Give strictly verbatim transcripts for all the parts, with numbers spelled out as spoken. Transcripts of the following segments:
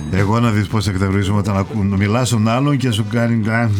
Εγώ να δεις πώς εκτευρίζουμε όταν μιλάς στον άλλον και σου κάνει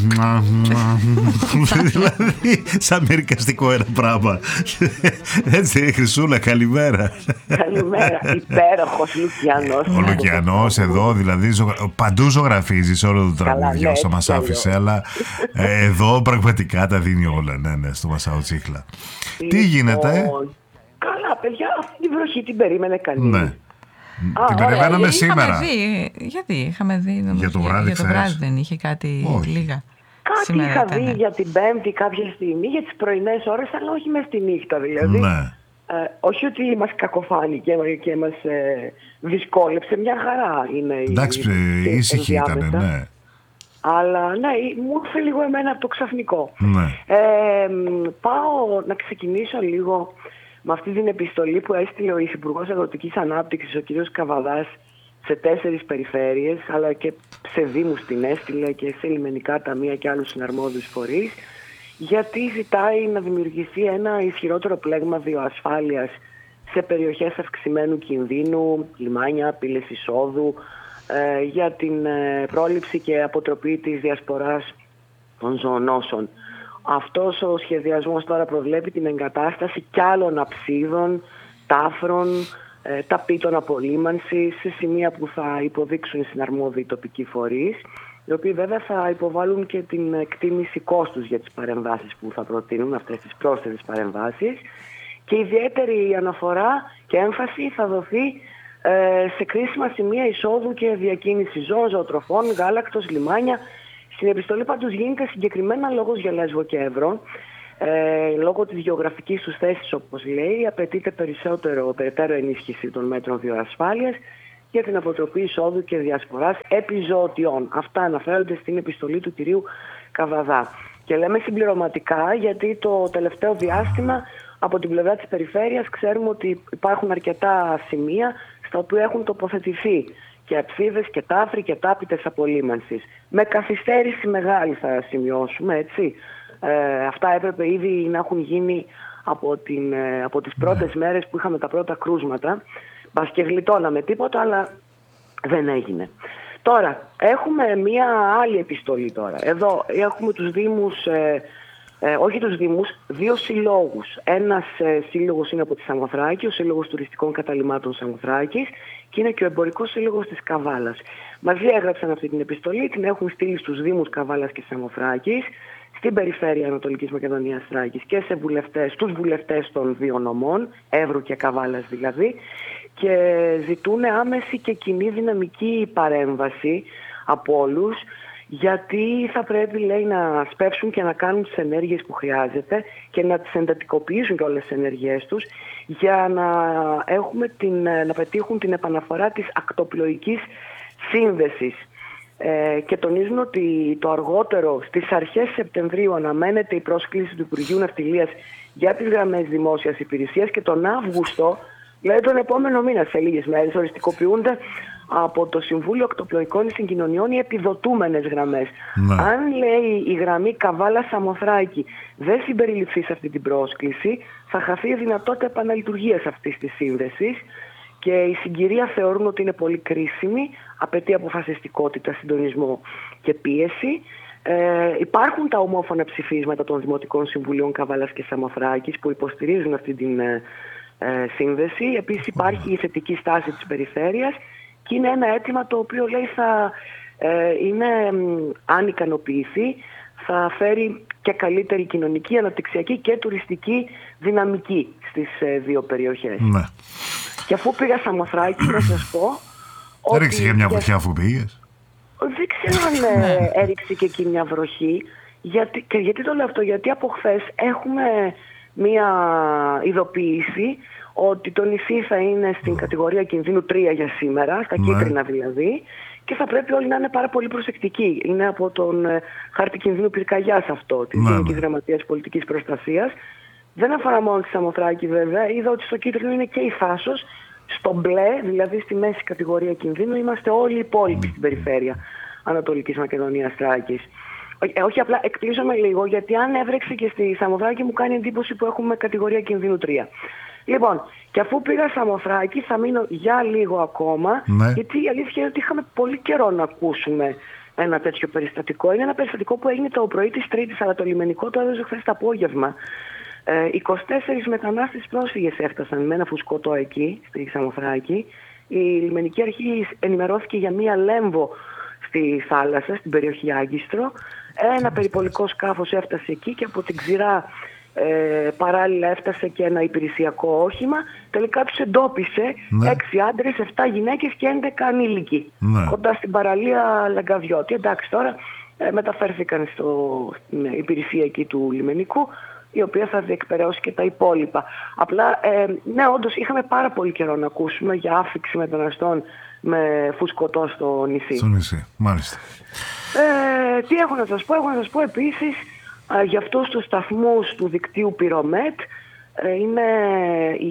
δηλαδή σαν μερικαστικό ένα πράγμα. Έτσι, Χρυσούλα, καλημέρα. Καλημέρα, υπέροχος Λουκιανός. Ο Λουκιανός εδώ δηλαδή παντού ζωγραφίζει σε όλο το τραγούδι όσο μας άφησε, αλλά εδώ πραγματικά τα δίνει όλα. Ναι, ναι, στο Μασάο Τσίχλα. Τι γίνεται? Καλά παιδιά, αυτή τη βροχή την περίμενε κανείς? Α, την περιμέναμε σήμερα. Δει, γιατί είχαμε δει νομίζω, για το βράδυ, για το βράδυ δεν είχε κάτι? Όχι. Λίγα. Κάτι σήμερα είχα ήταν. δει για την Πέμπτη κάποια στιγμή, για τις πρωινές ώρες, αλλά όχι μες τη νύχτα δηλαδή. Ναι. Ε, όχι ότι μας κακοφάνηκε και μας ε, δυσκόλεψε, μια χαρά είναι. Εντάξει, η, ήσυχη ήταν, ναι. Αλλά ναι, μου ήρθε λίγο εμένα από το ξαφνικό. Ναι. Ε, πάω να ξεκινήσω λίγο με αυτή την επιστολή που έστειλε ο Υφυπουργός Αγροτικής Ανάπτυξης, ο κ. Καβαδάς, σε τέσσερις περιφέρειες, αλλά και σε δήμους την έστειλε και σε λιμενικά ταμεία και άλλους συναρμόδιους φορείς, γιατί ζητάει να δημιουργηθεί ένα ισχυρότερο πλέγμα βιοασφάλειας σε περιοχές αυξημένου κινδύνου, λιμάνια, πύλες εισόδου, ε, για την ε, πρόληψη και αποτροπή της διασποράς των ζωονόσων. Αυτός ο σχεδιασμός τώρα προβλέπει την εγκατάσταση κι άλλων αψίδων, τάφρων, ε, ταπίτων απολύμανσης σε σημεία που θα υποδείξουν οι συναρμόδιοι τοπικοί φορείς, οι οποίοι βέβαια θα υποβάλουν και την εκτίμηση κόστους για τις παρεμβάσεις που θα προτείνουν, αυτές τις πρόσθετες παρεμβάσεις, και ιδιαίτερη αναφορά και έμφαση θα δοθεί ε, σε κρίσιμα σημεία εισόδου και διακίνηση ζώων, ζωοτροφών, γάλακτος, λιμάνια. Στην επιστολή πάντως γίνεται συγκεκριμένα λόγος για Λέσβο και Εύρο. Ε, λόγω της γεωγραφικής τους θέσης, όπως λέει, απαιτείται περισσότερο, περαιτέρω ενίσχυση των μέτρων βιοασφάλειας για την αποτροπή εισόδου και διασποράς επιζωοτιών. Αυτά αναφέρονται στην επιστολή του κυρίου Καβαδά. Και λέμε συμπληρωματικά γιατί το τελευταίο διάστημα από την πλευρά της περιφέρειας ξέρουμε ότι υπάρχουν αρκετά σημεία στα οποία έχουν τοποθετηθεί και αψίδες και τάφροι και τάπητες απολύμανσης. Με καθυστέρηση μεγάλη θα σημειώσουμε, έτσι. Ε, αυτά έπρεπε ήδη να έχουν γίνει από, την, ε, από τις πρώτες μέρες που είχαμε τα πρώτα κρούσματα. Μπας και γλιτώναμε τίποτα, αλλά δεν έγινε. Τώρα, έχουμε μία άλλη επιστολή τώρα. Εδώ έχουμε τους Δήμους, ε, ε, όχι τους Δήμους, δύο συλλόγους. Ένας ε, σύλλογος είναι από τη Σαμοθράκη, ο Σύλλογος Τουριστικών Καταλυμάτων Σαμοθράκης, και είναι και ο Εμπορικός Σύλλογος της Καβάλας. Μας διέγραψαν αυτή την επιστολή, την έχουν στείλει στους Δήμους Καβάλας και Σαμοθράκης, στην περιφέρεια Ανατολικής Μακεδονίας Θράκης και σε βουλευτές, στους βουλευτές των δύο νομών, Εύρου και Καβάλας δηλαδή, και ζητούν άμεση και κοινή δυναμική παρέμβαση από όλους, γιατί θα πρέπει, λέει, να σπεύσουν και να κάνουν τις ενέργειες που χρειάζεται και να τις εντατικοποιήσουν και όλες τις ενέργειές τους για να, έχουμε την, να πετύχουν την επαναφορά της ακτοπλοϊκής σύνδεσης. Ε, και τονίζουν ότι το αργότερο στις αρχές Σεπτεμβρίου αναμένεται η πρόσκληση του Υπουργείου Ναυτιλίας για τις γραμμές δημόσιας υπηρεσίας και τον Αύγουστο, δηλαδή τον επόμενο μήνα, σε λίγες μέρες, οριστικοποιούνται από το Συμβούλιο Ακτοπλοϊκών Συγκοινωνιών οι επιδοτούμενες γραμμές. Ναι. Αν, λέει, η γραμμή Καβάλα-Σαμοθράκη δεν συμπεριληφθεί σε αυτή την πρόσκληση, θα χαθεί η δυνατότητα επαναλειτουργίας αυτής της σύνδεσης. Και η συγκυρία θεωρούν ότι είναι πολύ κρίσιμη, απαιτεί αποφασιστικότητα, συντονισμό και πίεση. Ε, υπάρχουν τα ομόφωνα ψηφίσματα των Δημοτικών Συμβουλίων Καβάλας και Σαμοθράκης που υποστηρίζουν αυτή την ε, ε, σύνδεση. Επίσης υπάρχει η θετική στάση της περιφέρειας και είναι ένα αίτημα το οποίο, λέει, θα ε, είναι, αν ικανοποιηθεί, θα φέρει και καλύτερη κοινωνική, αναπτυξιακή και τουριστική δυναμική στις ε, δύο περιοχές. Ναι. Και αφού πήγα Σαμοθράκη, να σας πω... Δεν ρίξε και μια βροχή αφού πήγες? Δεν ξέρω αν ε, έριξε και εκεί μια βροχή. Γιατί, και γιατί το λέω αυτό? Γιατί από χθες έχουμε μια ειδοποίηση ότι το νησί θα είναι στην κατηγορία κινδύνου τρία για σήμερα, στα κίτρινα δηλαδή, και θα πρέπει όλοι να είναι πάρα πολύ προσεκτικοί. Είναι από τον ε, χάρτη κινδύνου πυρκαγιάς αυτό, της Γενικής Γραμματείας Πολιτικής Προστασίας. Δεν αφορά μόνο τη Σαμοθράκη βέβαια. Είδα ότι στο κίτρινο είναι και η Θάσος. Στο μπλε, δηλαδή στη μέση κατηγορία κινδύνου, είμαστε όλοι οι υπόλοιποι στην περιφέρεια Ανατολικής Μακεδονίας Θράκης. Ε, όχι, απλά εκπλήσωμαι λίγο, γιατί αν έβρεξε και στη Σαμοθράκη μου κάνει εντύπωση που έχουμε κατηγορία κινδύνου τρία. Λοιπόν, και αφού πήγα Σαμοθράκη θα μείνω για λίγο ακόμα, ναι. γιατί η αλήθεια είναι ότι είχαμε πολύ καιρό να ακούσουμε ένα τέτοιο περιστατικό. Είναι ένα περιστατικό που έγινε το πρωί της Τρίτης, αλλά το λιμενικό το έδωσε χθες το απόγευμα. Ε, είκοσι τέσσερις μετανάστες πρόσφυγες έφτασαν με ένα φουσκωτό εκεί, στη Σαμοθράκη. Η λιμενική αρχή ενημερώθηκε για μία λέμβο στη θάλασσα, στην περιοχή Άγκιστρο. Ένα περιπολικό σκάφος έφτασε εκεί και από την ξηρά ε, παράλληλα έφτασε και ένα υπηρεσιακό όχημα. Τελικά τους εντόπισε ναι. έξι άντρες, εφτά γυναίκες και έντεκα ανήλικοι. Ναι. Κοντά στην παραλία Λαγκαβιώτη. Εντάξει, τώρα ε, μεταφέρθηκαν στο, στην υπηρεσία εκεί του λιμενικού, η οποία θα διεκπαιρεώσει και τα υπόλοιπα. Απλά, ε, ναι, όντως είχαμε πάρα πολύ καιρό να ακούσουμε για άφηξη μεταναστών με φουσκωτό στο νησί. Στο νησί, μάλιστα. Ε, τι έχω να σας πω, έχω να σας πω επίσης ε, για αυτούς τους σταθμούς του δικτύου Pyromet. Ε, είναι η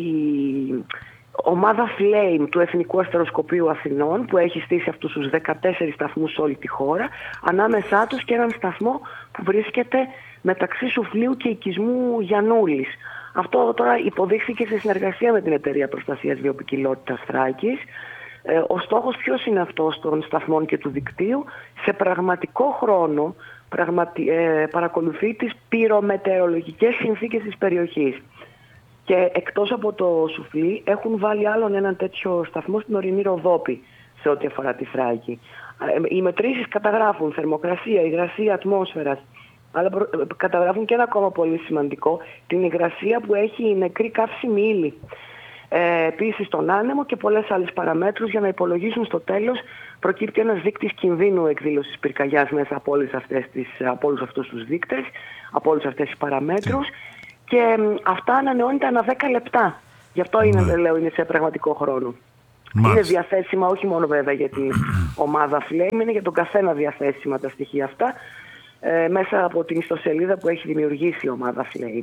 ομάδα Flame του Εθνικού Αστεροσκοπείου Αθηνών, που έχει στήσει αυτούς τους δεκατέσσερις σταθμούς σε όλη τη χώρα, ανάμεσά τους και έναν σταθμό που βρίσκεται μεταξύ Σουφλίου και οικισμού Γιαννούλης. Αυτό τώρα υποδείχθηκε σε συνεργασία με την Εταιρεία Προστασίας Βιοποικιλότητας Θράκης. Ε, ο στόχος ποιος είναι αυτός των σταθμών και του δικτύου? Σε πραγματικό χρόνο πραγματι, ε, παρακολουθεί τις πυρομετεωρολογικές συνθήκες της περιοχής. Και εκτός από το Σουφλί έχουν βάλει άλλον έναν τέτοιο σταθμό στην ορεινή Ροδόπη σε ό,τι αφορά τη Θράκη. Ε, οι μετρήσεις καταγράφουν θερμοκρασία, υγρασία ατμόσφαιρας, αλλά καταγράφουν και ένα ακόμα πολύ σημαντικό, την υγρασία που έχει η νεκρή καύσιμη ύλη. Ε, επίσης τον άνεμο και πολλές άλλες παραμέτρους, για να υπολογίσουν στο τέλος. Προκύπτει ένας δείκτης κινδύνου εκδήλωσης πυρκαγιάς μέσα από, όλες αυτές τις, από όλους αυτούς τους δείκτες, από όλες αυτές τις παραμέτρους, και μ, αυτά ανανεώνεται ανά δέκα λεπτά. Γι' αυτό είναι, ναι. λέω, είναι σε πραγματικό χρόνο. Μάλιστα. Είναι διαθέσιμα όχι μόνο βέβαια για την ομάδα Flame, είναι για τον καθένα διαθέσιμα τα στοιχεία αυτά, ε, μέσα από την ιστοσελίδα που έχει δημιουργήσει η ομάδα Flame.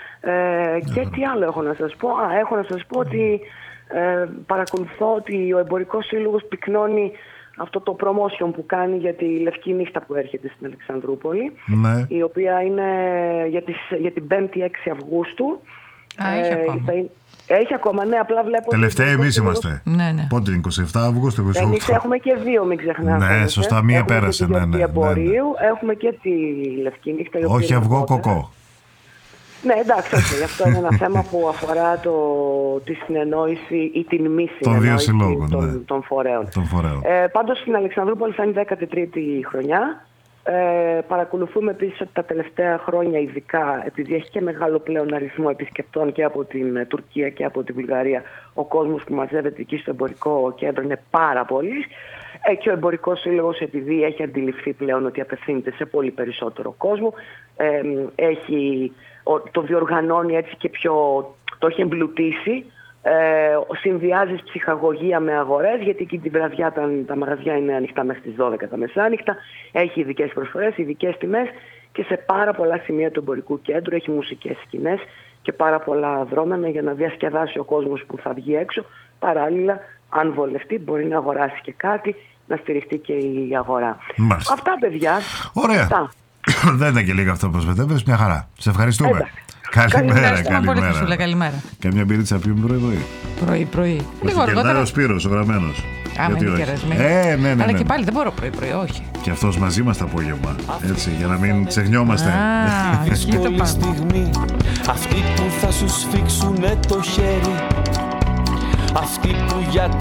Ε, και τι άλλο έχω να σας πω? Α, έχω να σας πω ότι ε, παρακολουθώ ότι ο Εμπορικός Σύλλογος πυκνώνει αυτό το promotion που κάνει για τη Λευκή Νύχτα που έρχεται στην Αλεξανδρούπολη, ναι. η οποία είναι για, τις, για την πέμπτη έξι Αυγούστου. Α, έχει ε, ακόμα. Θα, έχει ακόμα, ναι, απλά βλέπω... Τελευταία εμείς είμαστε. Ναι, ναι. Πότε είναι, είκοσι επτά Αυγούστου, είκοσι οκτώ. Εμείς έχουμε και δύο, μην ξεχνάτε. Ναι, σωστά, μία έχουμε πέρασε. Και ναι, ναι, εμπορίου, ναι, ναι. έχουμε και τη Λευκή Νύχτα. Όχι αυγό, κοκό. Ναι, εντάξει, okay. Αυτό είναι ένα θέμα που αφορά το, τη συνεννόηση ή την μη συνεννόηση των, των, ναι. των φορέων. Των φορέων. Ε, πάντως στην Αλεξανδρούπολη θα είναι η δέκατη τρίτη χρονιά. Ε, παρακολουθούμε επίσης ότι τα τελευταία χρόνια, ειδικά επειδή έχει και μεγάλο πλέον αριθμό επισκεπτών και από την Τουρκία και από τη Βουλγαρία, ο κόσμος που μαζεύεται εκεί στο εμπορικό κέντρο είναι πάρα πολύ. Ε, και ο Εμπορικός Σύλλογος, επειδή έχει αντιληφθεί πλέον ότι απευθύνεται σε πολύ περισσότερο κόσμο, ε, έχει... το διοργανώνει έτσι και πιο, το έχει εμπλουτίσει, ε, συνδυάζει ψυχαγωγία με αγορές, γιατί εκεί την βραδιά τα, τα μαγαζιά είναι ανοιχτά μέχρι τις δώδεκα τα μεσάνυχτα, έχει ειδικές προσφορές, ειδικές τιμές, και σε πάρα πολλά σημεία του εμπορικού κέντρου έχει μουσικές σκηνές και πάρα πολλά δρόμενα για να διασκεδάσει ο κόσμος που θα βγει έξω. Παράλληλα, αν βολευτεί, μπορεί να αγοράσει και κάτι, να στηριχτεί και η αγορά. Μάλιστα. Αυτά, παιδιά. Ωραία. Αυτά. Δεν ήταν και λίγα αυτό που προσβετεύεις, μια χαρά. Σε ευχαριστούμε. Εντάξει. Καλημέρα, καλημέρα. Πολύ, καλημέρα. Καμιά μπυρίτσα πιούμε πρωί-πρωί. Πρωί-πρωί. Λίγο αργότερα. Ο Σπύρος, ο γραμμένος. Άμα είναι κερασμένη. Ε, ναι, ναι, αλλά ναι. και πάλι δεν μπορώ πρωί-πρωί, όχι. Και αυτός μαζί μας το απόγευμα. Έτσι, για να μην ξεχνιόμαστε. Α, εκεί το πάμε. Στιγμή, αυτοί που θα σου σφίξουνε το χέρι, αυτοί που για